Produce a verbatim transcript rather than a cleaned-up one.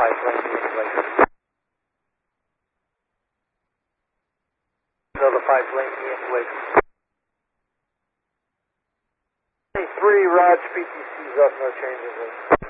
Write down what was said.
five lane installation. Delta five lane installation. three, Raj, P T C's up, no changes.